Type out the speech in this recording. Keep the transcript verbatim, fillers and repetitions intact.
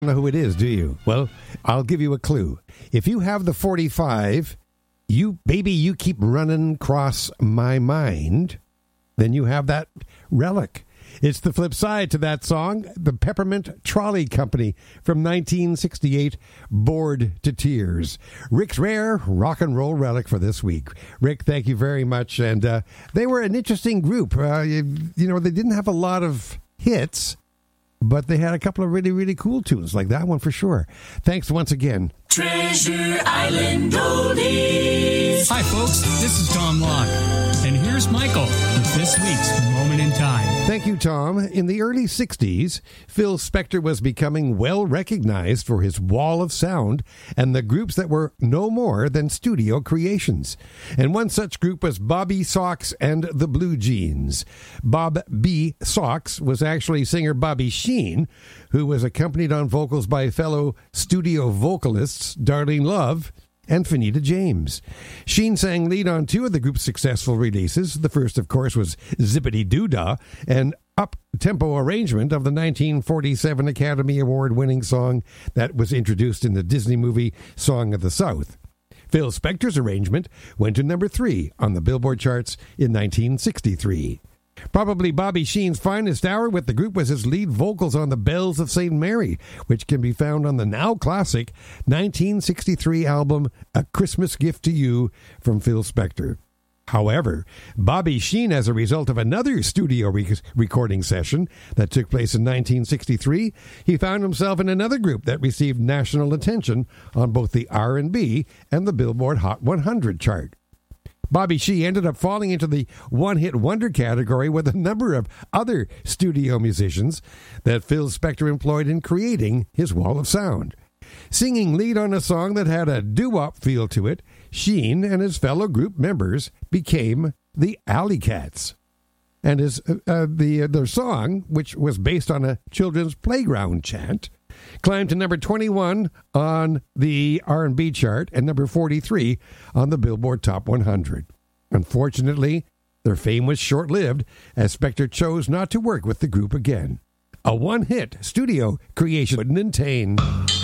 know who it is, do you? Well, I'll give you a clue. If you have the forty-five, you baby, you keep running across my mind, then you have that relic. It's the flip side to that song, the Peppermint Trolley Company from nineteen sixty-eight, Bored to Tears. Rick's rare rock and roll relic for this week. Rick, thank you very much. And uh, they were an interesting group. Uh, you, you know, they didn't have a lot of hits, but they had a couple of really, really cool tunes, like that one for sure. Thanks once again. Treasure Island Oldies. Hi, folks. This is Tom Locke. And here's Michael with this week's Moment in Time. Thank you, Tom. In the early sixties, Phil Spector was becoming well recognized for his wall of sound and the groups that were no more than studio creations. And one such group was Bobby Sox and the Blue Jeans. Bob B. Sox was actually singer Bobby Sheen, who was accompanied on vocals by fellow studio vocalists Darlene Love and Fanita James. Sheen sang lead on two of the group's successful releases. The first, of course, was Zippity Doo-Dah, an up-tempo arrangement of the nineteen forty-seven Academy Award-winning song that was introduced in the Disney movie Song of the South. Phil Spector's arrangement went to number three on the Billboard charts in nineteen sixty-three. Probably Bobby Sheen's finest hour with the group was his lead vocals on the Bells of Saint Mary, which can be found on the now classic nineteen sixty-three album A Christmas Gift to You from Phil Spector. However, Bobby Sheen, as a result of another studio re- recording session that took place in nineteen sixty-three, he found himself in another group that received national attention on both the R and B and the Billboard Hot one hundred chart. Bobby Sheen ended up falling into the one-hit wonder category with a number of other studio musicians that Phil Spector employed in creating his wall of sound. Singing lead on a song that had a doo-wop feel to it, Sheen and his fellow group members became the Alley Cats. And his, uh, the, uh, their song, which was based on a children's playground chant, climbed to number twenty-one on the R and B chart and number forty-three on the Billboard Top one hundred. Unfortunately, their fame was short-lived as Spector chose not to work with the group again. A one-hit studio creation wouldn't attain.